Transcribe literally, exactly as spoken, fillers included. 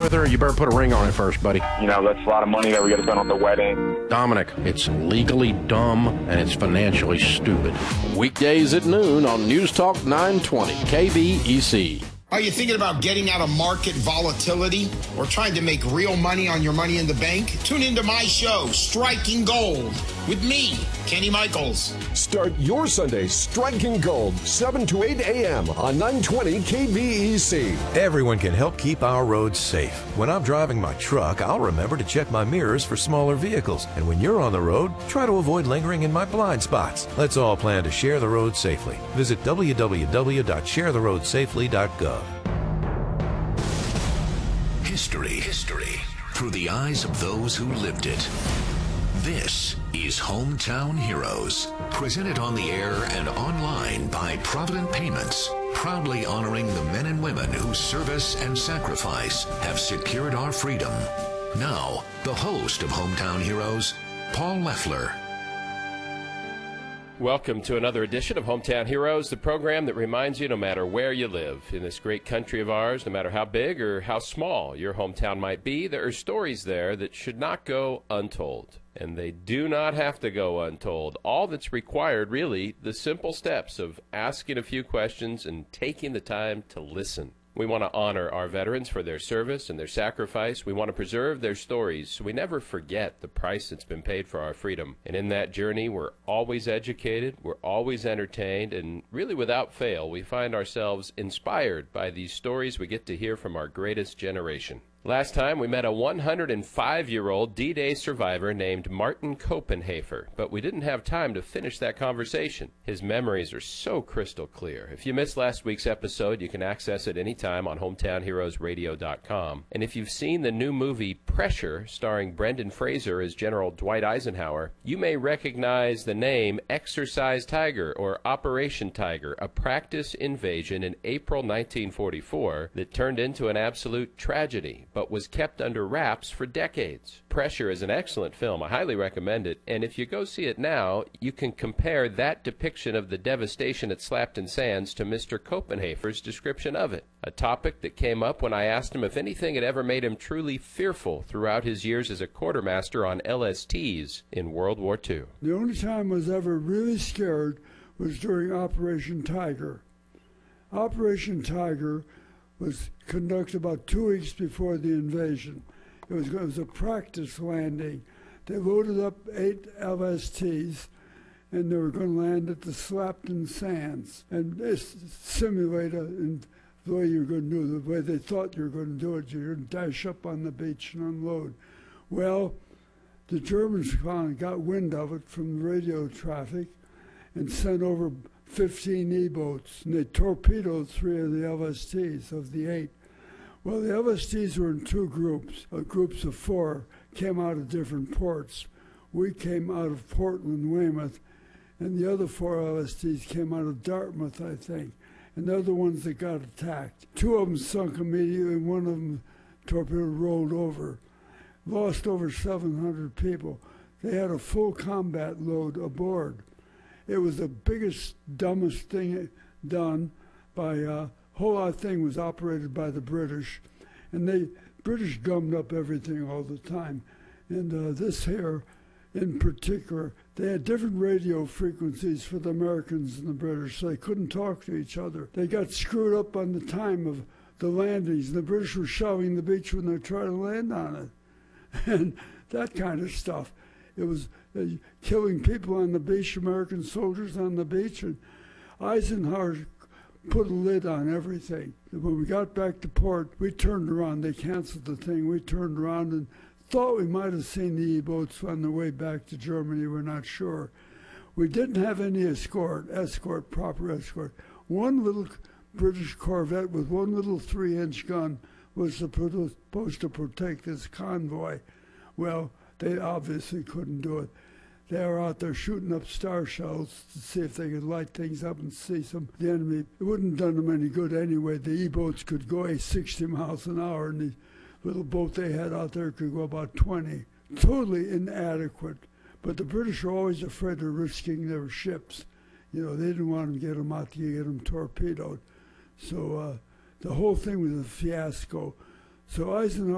with her, you better put a ring on it first, buddy. You know, that's a lot of money that we got to spend on the wedding. Dominic, it's legally dumb and it's financially stupid. Weekdays at noon on News Talk nine twenty K B E C. Are you thinking about getting out of market volatility or trying to make real money on your money in the bank? Tune into my show, Striking Gold, with me, Kenny Michaels. Start your Sunday striking gold, seven to eight a.m. on nine twenty K B E C. Everyone can help keep our roads safe. When I'm driving my truck, I'll remember to check my mirrors for smaller vehicles. And when you're on the road, try to avoid lingering in my blind spots. Let's all plan to share the road safely. Visit w w w dot share the road safely dot gov. History. History through the eyes of those who lived it. This is Hometown Heroes, presented on the air and online by Provident Payments, proudly honoring the men and women whose service and sacrifice have secured our freedom. Now, the host of Hometown Heroes, Paul Leffler. Welcome to another edition of Hometown Heroes, the program that reminds you no matter where you live in this great country of ours, no matter how big or how small your hometown might be, there are stories there that should not go untold. And they do not have to go untold. All that's required, really, the simple steps of asking a few questions and taking the time to listen. We want to honor our veterans for their service and their sacrifice. We want to preserve their stories so we never forget the price that's been paid for our freedom. And in that journey, we're always educated, we're always entertained, and really without fail, we find ourselves inspired by these stories we get to hear from our greatest generation. Last time, we met a one hundred five-year-old D-Day survivor named Martin Copenhaver, but we didn't have time to finish that conversation. His memories are so crystal clear. If you missed last week's episode, you can access it anytime on hometown heroes radio dot com. And if you've seen the new movie Pressure, starring Brendan Fraser as General Dwight Eisenhower, you may recognize the name Exercise Tiger or Operation Tiger, a practice invasion in April nineteen forty-four that turned into an absolute tragedy, but was kept under wraps for decades. Pressure is an excellent film. I highly recommend it. And if you go see it now, you can compare that depiction of the devastation at Slapton Sands to Mister Copenhaver's description of it, a topic that came up when I asked him if anything had ever made him truly fearful throughout his years as a quartermaster on L S Ts in World War Two. The only time I was ever really scared was during Operation Tiger. Operation Tiger was conducted about two weeks before the invasion. It was, it was a practice landing. They loaded up eight L S Ts, and they were going to land at the Slapton Sands and simulate a, in the way you were going to do it, the way they thought you were going to do it. You're going to dash up on the beach and unload. Well, the Germans got wind of it from the radio traffic and sent over fifteen E-boats, and they torpedoed three of the L S Ts of the eight. Well, the L S Ts were in two groups. Uh, groups of four came out of different ports. We came out of Portland, Weymouth, and the other four L S Ts came out of Dartmouth, I think, and they're the ones that got attacked. Two of them sunk immediately, and one of them torpedo rolled over. Lost over seven hundred people. They had a full combat load aboard. It was the biggest, dumbest thing done by, uh, whole thing was operated by the British. And they, British gummed up everything all the time. And uh, this here, in particular, they had different radio frequencies for the Americans and the British, so they couldn't talk to each other. They got screwed up on the time of the landings. The British were shoving the beach when they tried to land on it. And that kind of stuff. It was uh, killing people on the beach, American soldiers on the beach, and Eisenhower put a lid on everything. And when we got back to port, we turned around. They canceled the thing. We turned around and thought we might have seen the E-boats on the way back to Germany. We're not sure. We didn't have any escort, escort, proper escort. One little British Corvette with one little three-inch gun was supposed to protect this convoy. Well, they obviously couldn't do it. They were out there shooting up star shells to see if they could light things up and see some the enemy. It wouldn't have done them any good anyway. The E-boats could go sixty miles an hour, and the little boat they had out there could go about twenty. Totally inadequate. But the British were always afraid of risking their ships. You know, they didn't want to get them out to get them torpedoed. So uh, the whole thing was a fiasco. So Eisenhower